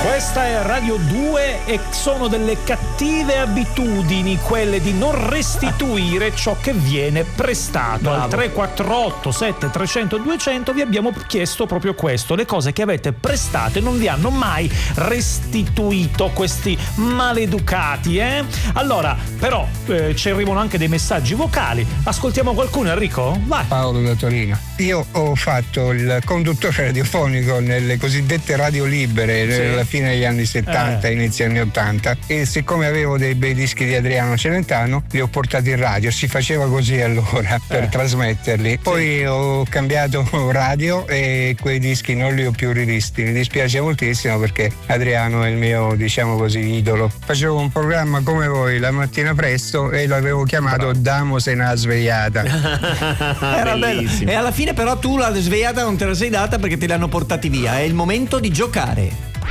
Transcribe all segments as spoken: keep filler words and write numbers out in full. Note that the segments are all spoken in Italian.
Questa è Radio due e sono delle cattive abitudini quelle di non restituire ciò che viene prestato. Bravo. Al tre quattro otto sette trecento duecento vi abbiamo chiesto proprio questo: le cose che avete prestate non vi hanno mai restituito, questi maleducati, eh? Allora, però eh, ci arrivano anche dei messaggi vocali. Ascoltiamo qualcuno, Enrico? Vai. Paolo da Torino. Io ho fatto il conduttore radiofonico nelle cosiddette radio libere, sì, alla fine degli anni settanta, eh. inizio anni ottanta, e siccome avevo dei bei dischi di Adriano Celentano li ho portati in radio. Si faceva così allora per eh. trasmetterli. Poi sì. ho cambiato radio e quei dischi non li ho più rivisti. Mi dispiace moltissimo perché Adriano è il mio, diciamo così, idolo. Facevo un programma come voi la mattina presto e l'avevo chiamato Bravo. Damo se n'ha svegliata. Era bellissimo. E alla fine però tu la svegliata non te la sei data perché te li hanno portati via. È il momento di giocare.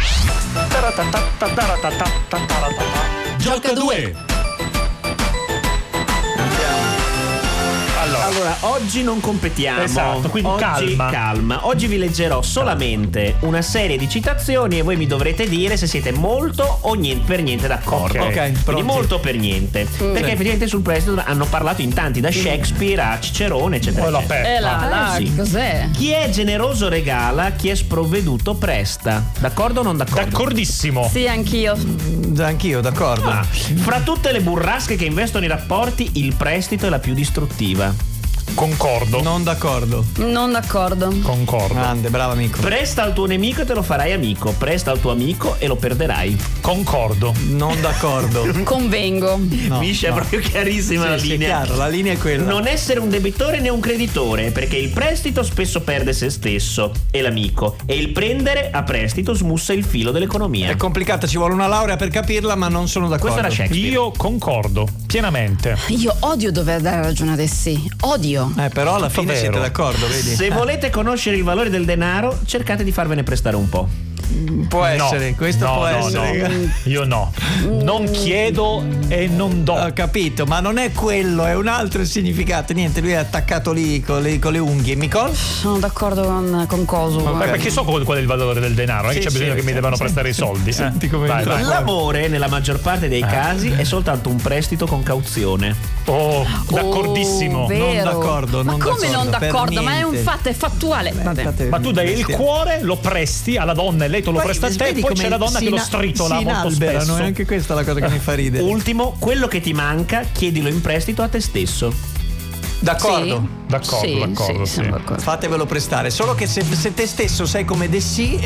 Gioca due. Allora. allora, oggi non competiamo. Esatto, quindi oggi calma. calma. Oggi vi leggerò solamente una serie di citazioni e voi mi dovrete dire se siete molto o niente, per niente d'accordo. Ok, okay, quindi molto per niente. Mm. Perché sì. effettivamente sul prestito hanno parlato in tanti, da Shakespeare a Cicerone, eccetera. Oh, eccetera. Eh là, là, sì. cos'è? Chi è generoso regala, chi è sprovveduto presta. D'accordo o non d'accordo? D'accordissimo. Sì, anch'io. Mm, anch'io, d'accordo. Ah, fra tutte le burrasche che investono i rapporti, il prestito è la più distruttiva. Concordo. Non d'accordo. Non d'accordo. Concordo. Grande, bravo amico. Presta al tuo nemico e te lo farai amico. Presta al tuo amico e lo perderai. Concordo. Non d'accordo. Convengo. No, Miscia, no. È proprio chiarissima sì, la sì, linea. È chiaro, la linea è quella. Non essere un debitore né un creditore, perché il prestito spesso perde se stesso e l'amico, e il prendere a prestito smussa il filo dell'economia. È complicata, ci vuole una laurea per capirla, ma non sono d'accordo. Questa era Shakespeare. Io concordo pienamente. Io odio dover dare ragione ad essi. Odio. Eh, però alla Tutto fine vero. siete d'accordo, vedi? Se volete conoscere il valore del denaro, cercate di farvene prestare un po'. Può essere, no, questo no, può no, essere. No. Io no. Non chiedo e non do. Ho capito, ma non è quello, è un altro il significato. Niente, lui è attaccato lì con le, con le unghie. Micol? Sono d'accordo con, con Coso. Ma okay. Perché so qual è il valore del denaro, non sì, c'è bisogno sì, che sì, mi debbano sì, prestare sì, i soldi. Sì, eh. sì, come vai, vai. L'amore, nella maggior parte dei eh. casi, è soltanto un prestito con cauzione. Oh, d'accordissimo. Oh, vero. Non d'accordo. Ma non come d'accordo, non d'accordo? Ma è un niente. fatto, è fattuale. Beh, ma tu dai il cuore, lo presti alla donna e lei te lo poi, presta a te, e poi c'è la donna che lo stritola si molto spesso. È anche questa la cosa che mi fa ridere. Ultimo, quello che ti manca, chiedilo in prestito a te stesso. D'accordo. Sì. D'accordo, sì, d'accordo, sì, sì. d'accordo. Fatevelo prestare. Solo che se, se te stesso sei come De Sì,